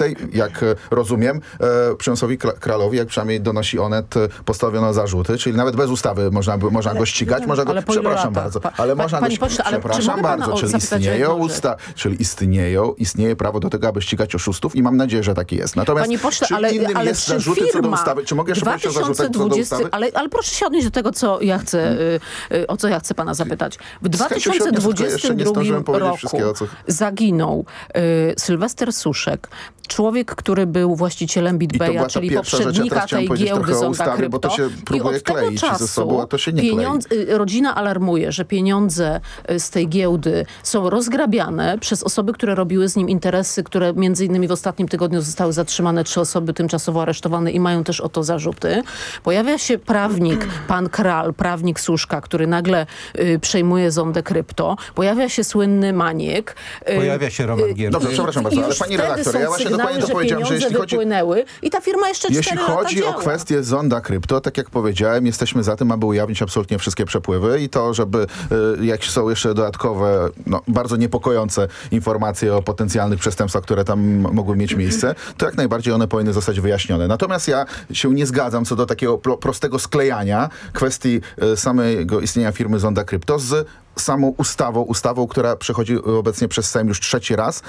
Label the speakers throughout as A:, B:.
A: tutaj, jak rozumiem, Przemysłowi Kralowi, jak przynajmniej donosi Onet, postawiono zarzuty, czyli nawet bez ustawy można go ścigać, można go... Przepraszam bardzo, ale można go ścigać. Przepraszam bardzo, czyli istnieje prawo do tego, aby ścigać oszustów i mam nadzieję, że taki jest. Natomiast
B: Panie pośle,
A: czy innym jest zarzuty co do ustawy? Czy mogę jeszcze powiedzieć o zarzutach co do ustawy?
B: Ale proszę się odnieść do tego, o co ja chcę pana zapytać. W 2022 roku zaginął Sylwester Suszek, człowiek, który był właścicielem BitBaya, czyli poprzednika tej giełdy Zonda Krypto.
A: Bo to się próbuje kleić ze sobą, a to się nie klei.
B: Rodzina alarmuje, że pieniądze z tej giełdy są rozgrabiane przez osoby, które robiły z nim interesy, które między innymi w ostatnim tygodniu zostały zatrzymane 3 osoby tymczasowo aresztowane i mają też o to zarzuty. Pojawia się prawnik, pan Kral, prawnik Suszka, który nagle przejmuje Zondę Krypto. Pojawia się słynny Maniek.
C: Pojawia się Roman Giertych.
A: Dobrze, przepraszam bardzo, ale pani redaktor, ja właśnie dokładnie to powiedziałem, że jeśli chodzi...
B: I ta firma jeszcze 4 lata
A: chodzi o kwestię Zonda Krypto, tak jak powiedziałem, jesteśmy za tym, aby ujawnić absolutnie wszystkie przepływy i to, żeby jak są jeszcze dodatkowe, bardzo niepokojące informacje o potencjalnych przestępstwach, które tam mogły mieć miejsce, to jak najbardziej one powinny zostać wyjaśnione. Natomiast ja się nie zgadzam co do takiego prostego sklejania kwestii samego istnienia firmy Zonda Krypto z samą ustawą, która przechodzi obecnie przez Sejm już 3. raz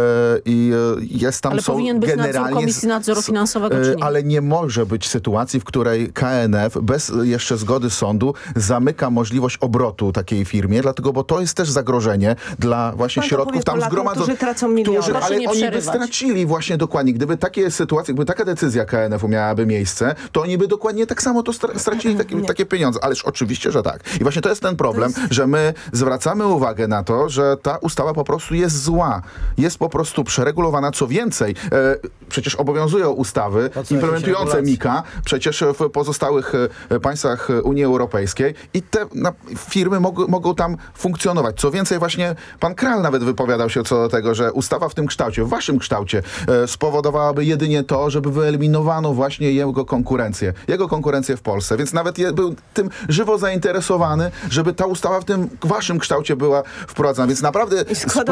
A: i jest tam...
B: Ale powinien być nadzór Komisji Nadzoru Finansowego, czy nie?
A: Ale nie może być sytuacji, w której KNF bez jeszcze zgody sądu zamyka możliwość obrotu takiej firmie, dlatego, bo to jest też zagrożenie dla właśnie środków tam zgromadzonych.
D: Którzy tracą miliony.
A: Ale oni by stracili właśnie dokładnie. Gdyby takie sytuacje, gdyby taka decyzja KNF-u miałaby miejsce, to oni by dokładnie tak samo to stracili takie pieniądze. Ależ oczywiście, że tak. I właśnie to jest ten problem, że my zwracamy uwagę na to, że ta ustawa po prostu jest zła. Jest po prostu przeregulowana. Co więcej, przecież obowiązują ustawy implementujące MiCA, przecież w pozostałych państwach Unii Europejskiej i te firmy mogą tam funkcjonować. Co więcej, właśnie pan Kral nawet wypowiadał się co do tego, że ustawa w tym kształcie, w waszym kształcie spowodowałaby jedynie to, żeby wyeliminowano właśnie jego konkurencję w Polsce. Więc nawet był tym żywo zainteresowany, żeby ta ustawa w tym waszym kształcie była wprowadzona. Więc naprawdę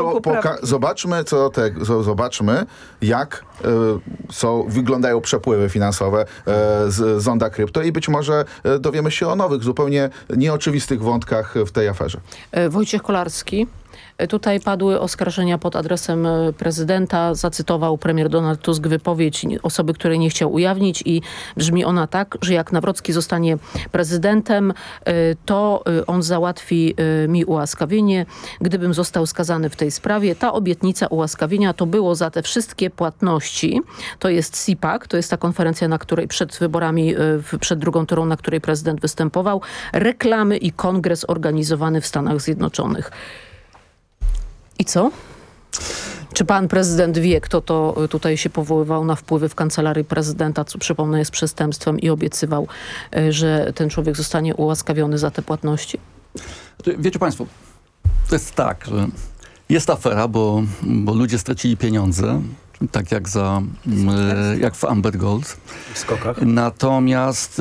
A: zobaczmy, jak wyglądają przepływy finansowe z Zonda Krypto i być może dowiemy się o nowych, zupełnie nieoczywistych wątkach w tej aferze.
B: Wojciech Kolarski. Tutaj padły oskarżenia pod adresem prezydenta. Zacytował premier Donald Tusk wypowiedź osoby, której nie chciał ujawnić i brzmi ona tak, że jak Nawrocki zostanie prezydentem, to on załatwi mi ułaskawienie, gdybym został skazany w tej sprawie. Ta obietnica ułaskawienia to było za te wszystkie płatności. To jest CPAC, to jest ta konferencja, na której przed wyborami, przed drugą turą, na której prezydent występował, reklamy i kongres organizowany w Stanach Zjednoczonych. I co? Czy pan prezydent wie, kto to tutaj się powoływał na wpływy w kancelarii prezydenta, co przypomnę jest przestępstwem i obiecywał, że ten człowiek zostanie ułaskawiony za te płatności?
E: Wiecie państwo, to jest tak, że jest afera, bo ludzie stracili pieniądze, tak jak w Amber Gold.
C: W skokach.
E: Natomiast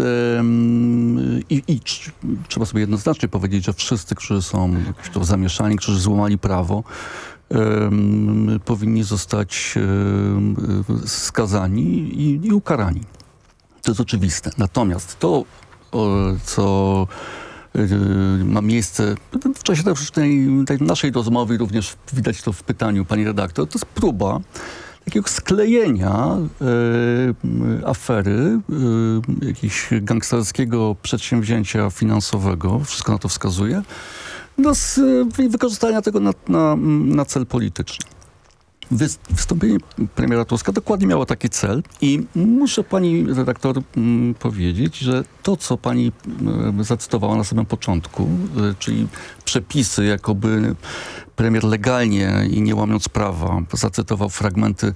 E: trzeba sobie jednoznacznie powiedzieć, że wszyscy, którzy są zamieszani, którzy złamali prawo, powinni zostać skazani i ukarani. To jest oczywiste. Natomiast to, co ma miejsce w czasie tej naszej rozmowy, również widać to w pytaniu pani redaktor, to jest próba takiego sklejenia afery, jakiegoś gangsterskiego przedsięwzięcia finansowego, wszystko na to wskazuje, i wykorzystania tego na cel polityczny. Wystąpienie premiera Tuska dokładnie miało taki cel i muszę pani redaktor powiedzieć, że to, co pani zacytowała na samym początku, czyli przepisy, jakoby premier legalnie i nie łamiąc prawa zacytował fragmenty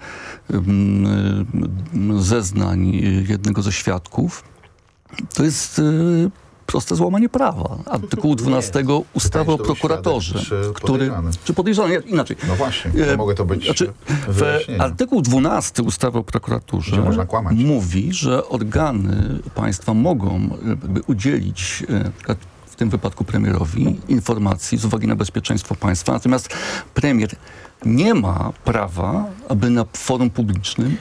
E: zeznań jednego ze świadków, to jest proste złamanie prawa. Artykuł 12 ustawy o prokuratorze, czy podejrzany, inaczej.
A: No właśnie, mogę to być
E: artykuł 12 ustawy o prokuraturze mówi, że organy państwa mogą udzielić w tym wypadku premierowi informacji z uwagi na bezpieczeństwo państwa, natomiast premier nie ma prawa, aby na forum publicznym